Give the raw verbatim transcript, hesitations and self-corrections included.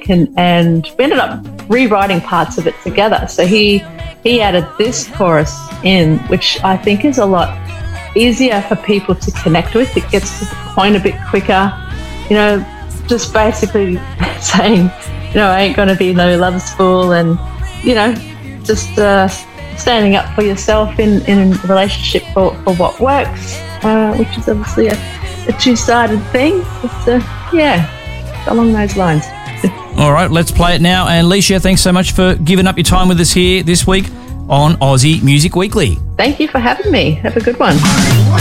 take, and, and we ended up rewriting parts of it together. So he he added this chorus in, which I think is a lot easier for people to connect with. It gets to the point a bit quicker, you know, just basically saying, you know, I ain't going to be no love spool, and, you know, just uh, standing up for yourself in, in a relationship for, for what works, uh, which is obviously a, a two-sided thing. Just, uh, yeah, along those lines. All right, let's play it now. And Leisha, thanks so much for giving up your time with us here this week on Aussie Music Weekly. Thank you for having me. Have a good one.